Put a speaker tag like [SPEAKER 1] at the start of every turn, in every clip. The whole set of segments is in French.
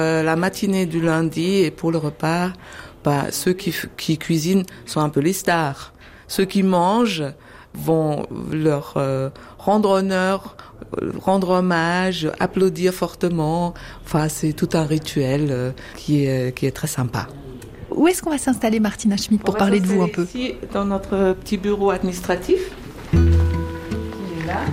[SPEAKER 1] La matinée du lundi et pour le repas, ceux qui cuisinent sont un peu les stars. Ceux qui mangent vont leur rendre honneur, rendre hommage, applaudir fortement. Enfin, c'est tout un rituel qui est très sympa.
[SPEAKER 2] Où est-ce qu'on va s'installer, Martina Schmidt, pour parler de vous un peu ?
[SPEAKER 1] Ici, dans notre petit bureau administratif. Il est là.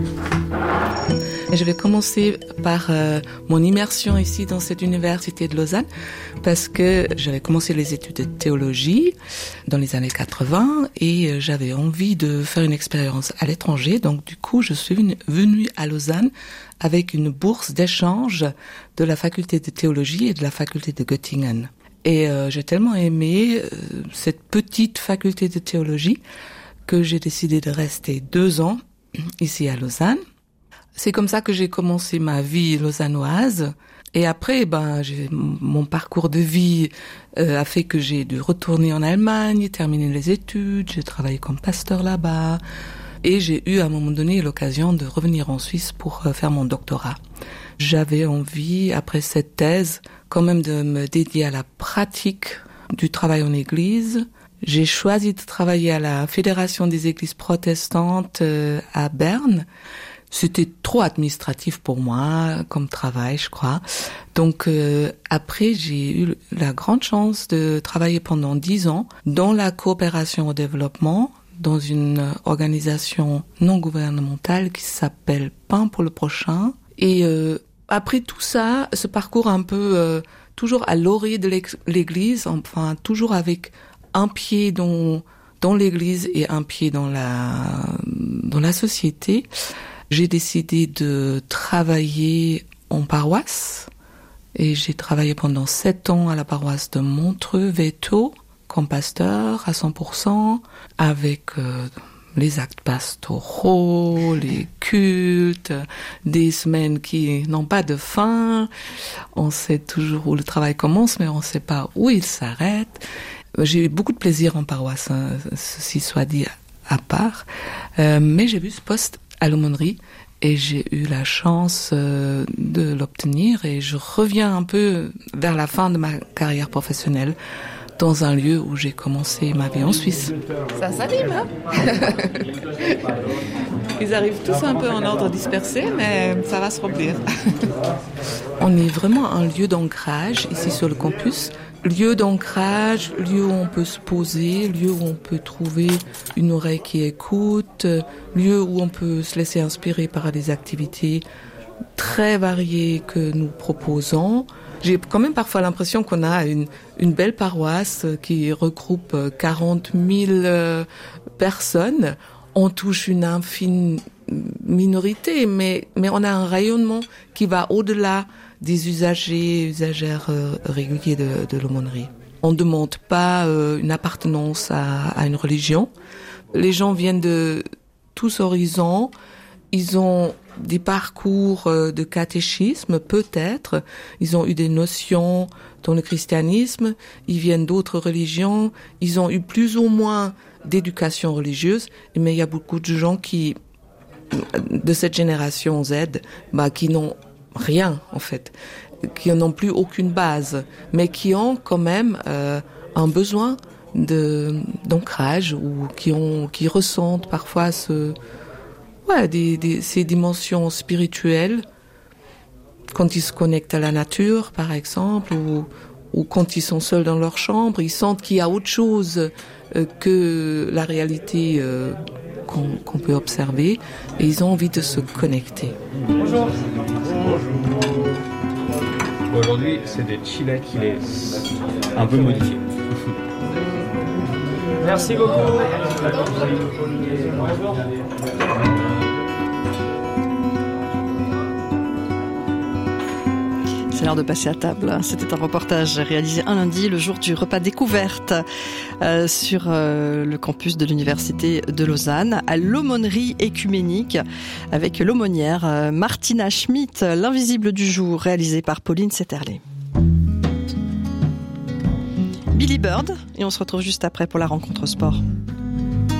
[SPEAKER 1] Et je vais commencer par mon immersion ici dans cette université de Lausanne, parce que j'avais commencé les études de théologie dans les années 80 et j'avais envie de faire une expérience à l'étranger. Donc du coup, je suis venue à Lausanne avec une bourse d'échange de la faculté de théologie et de la faculté de Göttingen. Et j'ai tellement aimé cette petite faculté de théologie que j'ai décidé de rester 2 ans ici à Lausanne. C'est comme ça que j'ai commencé ma vie lausannoise. Et après, mon parcours de vie a fait que j'ai dû retourner en Allemagne, terminer les études. J'ai travaillé comme pasteur là-bas. Et j'ai eu à un moment donné l'occasion de revenir en Suisse pour faire mon doctorat. J'avais envie, après cette thèse, quand même de me dédier à la pratique du travail en église. J'ai choisi de travailler à la Fédération des églises protestantes à Berne. C'était trop administratif pour moi comme travail, je crois. Donc après, j'ai eu la grande chance de travailler pendant 10 ans dans la coopération au développement, dans une organisation non gouvernementale qui s'appelle Pain pour le prochain. Et après tout ça, ce parcours un peu toujours à l'orée de l'église, enfin toujours avec un pied dans l'église et un pied dans la société, j'ai décidé de travailler en paroisse. Et j'ai travaillé pendant 7 ans à la paroisse de Montreux-Véto, comme pasteur à 100%, avec les actes pastoraux, les cultes, des semaines qui n'ont pas de fin. On sait toujours où le travail commence, mais on ne sait pas où il s'arrête. J'ai eu beaucoup de plaisir en paroisse, ceci soit dit à part. Mais j'ai vu ce poste à l'aumônerie et j'ai eu la chance de l'obtenir et je reviens un peu vers la fin de ma carrière professionnelle dans un lieu où j'ai commencé ma vie en Suisse.
[SPEAKER 2] Ça s'anime, hein?
[SPEAKER 1] Ils arrivent tous un peu en ordre dispersé, mais ça va se remplir. On est vraiment un lieu d'ancrage ici sur le campus. Lieu d'ancrage, lieu où on peut se poser, lieu où on peut trouver une oreille qui écoute, lieu où on peut se laisser inspirer par des activités très variées que nous proposons. J'ai quand même parfois l'impression qu'on a une belle paroisse qui regroupe 40 000 personnes. On touche une infime minorité, mais on a un rayonnement qui va au-delà des usagères réguliers de l'aumônerie. On ne demande pas une appartenance à une religion. Les gens viennent de tous horizons. Ils ont des parcours de catéchisme, peut-être. Ils ont eu des notions dans le christianisme. Ils viennent d'autres religions. Ils ont eu plus ou moins d'éducation religieuse. Mais il y a beaucoup de gens de cette génération Z, qui n'ont rien, en fait, qui n'ont plus aucune base, mais qui ont quand même un besoin d'ancrage ou qui ressentent parfois ces dimensions spirituelles quand ils se connectent à la nature, par exemple, ou quand ils sont seuls dans leur chambre, ils sentent qu'il y a autre chose que la réalité qu'on peut observer, et ils ont envie de se connecter.
[SPEAKER 3] Bonjour. Aujourd'hui, c'est des chilets qu'il est un peu modifié. Merci beaucoup. Bonjour.
[SPEAKER 2] C'est l'heure de passer à table. C'était un reportage réalisé un lundi, le jour du repas découverte sur le campus de l'Université de Lausanne, à l'aumônerie écuménique, avec l'aumônière Martina Schmidt, l'invisible du jour, réalisé par Pauline Setterley. Billy Bird, et on se retrouve juste après pour la rencontre sport.